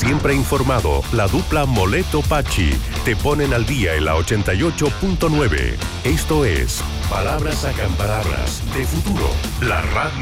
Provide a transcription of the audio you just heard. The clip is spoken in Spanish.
Siempre informado, la dupla Moleto-Pachi te ponen al día en la 88.9. Esto es Palabras Acamparadas de Futuro, la radio